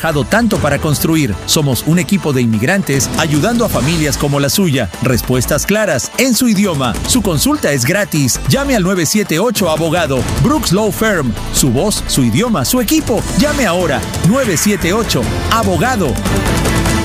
trabajado tanto para construir. Somos un equipo de inmigrantes ayudando a familias como la suya. Respuestas claras en su idioma. Su consulta es gratis. Llame al 978 Abogado. Brooks Law Firm. Su voz, su idioma, su equipo. Llame ahora. 978 Abogado.